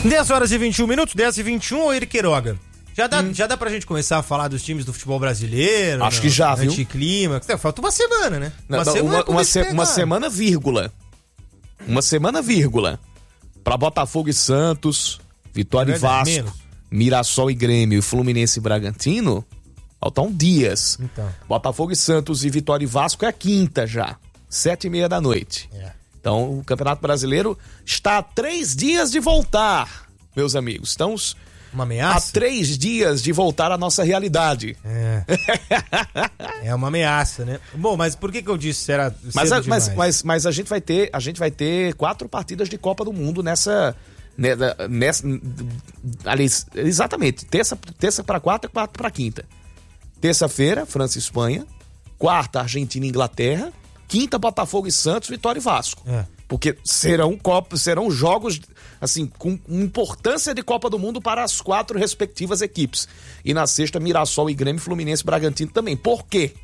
10h21, 10h21, ô Eri Queiroga. Já dá pra gente começar a falar dos times do futebol brasileiro? Acho que já, viu? Anticlímax. Falta uma semana, né? Uma semana, vírgula. Uma semana, vírgula. Pra Botafogo e Santos, Vitória e Vasco, menos. Mirassol e Grêmio, Fluminense e Bragantino, faltam dias. Então. Botafogo e Santos e Vitória e Vasco é a quinta já, 7h30 da noite. Então, o Campeonato Brasileiro está a 3 dias de voltar, meus amigos. Estamos uma ameaça? Há 3 dias de voltar à nossa realidade. É uma ameaça, né? Bom, mas por que eu disse que era cedo demais? Mas a gente vai ter 4 partidas de Copa do Mundo nessa exatamente, terça para quarta, quarta para quinta. Terça-feira, França e Espanha. Quarta, Argentina e Inglaterra. Quinta, Botafogo e Santos, Vitória e Vasco. Porque serão jogos assim, com importância de Copa do Mundo para as 4 respectivas equipes. E na sexta, Mirassol e Grêmio, Fluminense e Bragantino também. Por quê?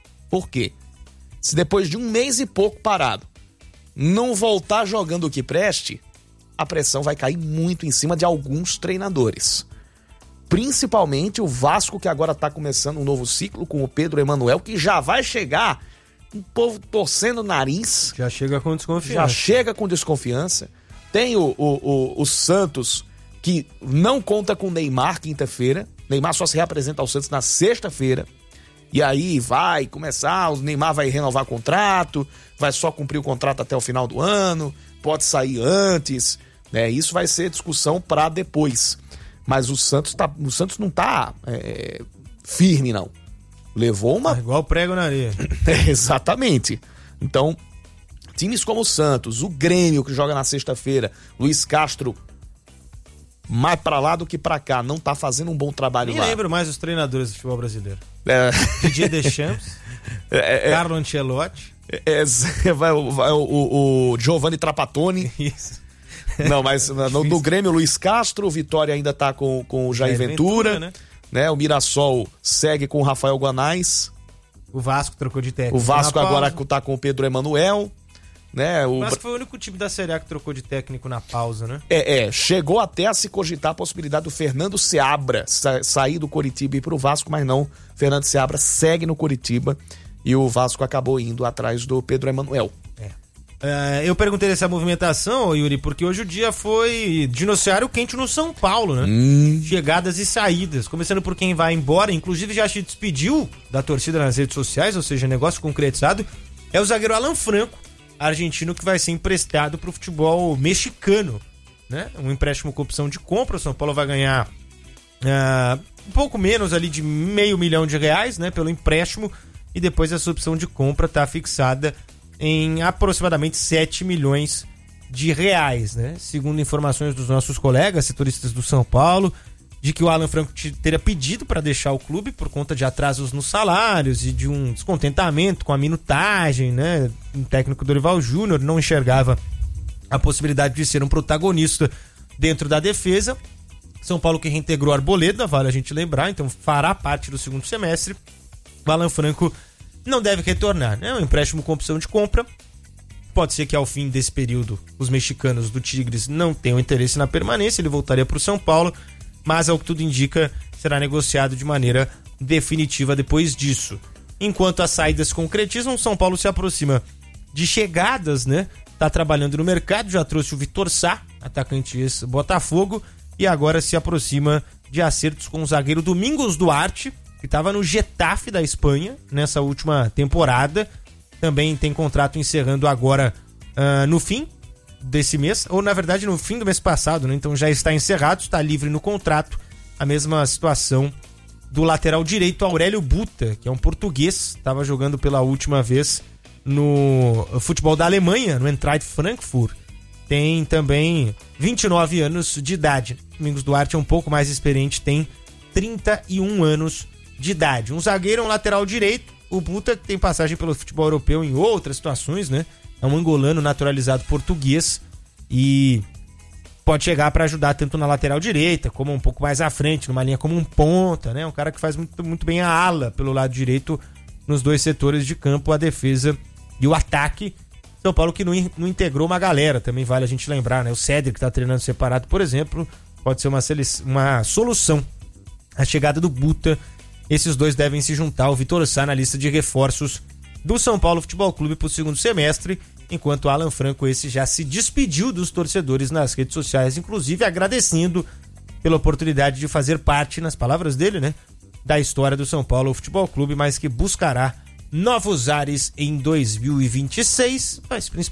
Se depois de 1 mês e pouco parado, não voltar jogando o que preste, a pressão vai cair muito em cima de alguns treinadores. Principalmente o Vasco, que agora está começando um novo ciclo com o Pedro Emanuel, que já vai chegar um povo torcendo o nariz. Já chega com desconfiança. Tem o Santos, que não conta com o Neymar quinta-feira. Neymar só se reapresenta ao Santos na sexta-feira. E aí vai começar, o Neymar vai renovar contrato, vai só cumprir o contrato até o final do ano, pode sair antes, né? Isso vai ser discussão para depois. Mas o Santos não tá firme, não. Levou uma... igual prego na areia. Exatamente. Então, times como o Santos, o Grêmio, que joga na sexta-feira, Luiz Castro, mais pra lá do que pra cá, não tá fazendo um bom trabalho lá. Nem lembro mais os treinadores do futebol brasileiro. Didier Deschamps, Carlo Ancelotti. O Giovanni Trapattoni. Isso. Não, mas no Grêmio, Luiz Castro, o Vitória ainda tá com o Jair Ventura, né? O Mirassol segue com o Rafael Guanais. O Vasco trocou de técnico. O Vasco agora tá com o Pedro Emanuel, né? O Vasco foi o único time da Série A que trocou de técnico na pausa, né? Chegou até a se cogitar a possibilidade do Fernando Seabra sair do Coritiba e ir pro Vasco, mas não. Fernando Seabra segue no Coritiba e o Vasco acabou indo atrás do Pedro Emanuel. Eu perguntei dessa movimentação, Yuri, porque hoje o dia foi de noticiário quente no São Paulo, né? Chegadas e saídas, começando por quem vai embora, inclusive já se despediu da torcida nas redes sociais, ou seja, negócio concretizado, é o zagueiro Alan Franco, argentino, que vai ser emprestado pro futebol mexicano, né? Um empréstimo com opção de compra. O São Paulo vai ganhar um pouco menos ali de R$500 mil, né? Pelo empréstimo, e depois essa opção de compra tá fixada em aproximadamente R$7 milhões, né? Segundo informações dos nossos colegas setoristas do São Paulo, de que o Alan Franco teria pedido para deixar o clube por conta de atrasos nos salários e de um descontentamento com a minutagem, né? O técnico Dorival Júnior não enxergava a possibilidade de ser um protagonista dentro da defesa. São Paulo que reintegrou a Arboleda, vale a gente lembrar, então fará parte do segundo semestre. O Alan Franco não deve retornar, né? Um empréstimo com opção de compra. Pode ser que ao fim desse período os mexicanos do Tigres não tenham interesse na permanência, ele voltaria para o São Paulo, mas ao que tudo indica será negociado de maneira definitiva depois disso. Enquanto as saídas se concretizam, o São Paulo se aproxima de chegadas, né? Tá trabalhando no mercado, já trouxe o Vitor Sá, atacante ex-Botafogo, e agora se aproxima de acertos com o zagueiro Domingos Duarte, que estava no Getafe da Espanha nessa última temporada. Também tem contrato encerrando agora no fim desse mês, ou na verdade no fim do mês passado, né? Então já está encerrado, está livre no contrato. A mesma situação do lateral direito Aurélio Buta, que é um português, estava jogando pela última vez no futebol da Alemanha, no Eintracht Frankfurt. Tem também 29 anos de idade. Domingos Duarte é um pouco mais experiente, tem 31 anos de idade. Um zagueiro, um lateral direito. O Buta tem passagem pelo futebol europeu em outras situações, né? É um angolano naturalizado português e pode chegar para ajudar tanto na lateral direita como um pouco mais à frente, numa linha como um ponta, né? Um cara que faz muito, muito bem a ala pelo lado direito nos dois setores de campo, a defesa e o ataque. São Paulo que não integrou uma galera, também vale a gente lembrar, né? O Cédric tá treinando separado, por exemplo, pode ser uma solução. A chegada do Buta, esses dois devem se juntar ao Vitor Sá na lista de reforços do São Paulo Futebol Clube para o segundo semestre, enquanto Alan Franco, esse já se despediu dos torcedores nas redes sociais, inclusive agradecendo pela oportunidade de fazer parte, nas palavras dele, né, da história do São Paulo Futebol Clube, mas que buscará novos ares em 2026, mas principalmente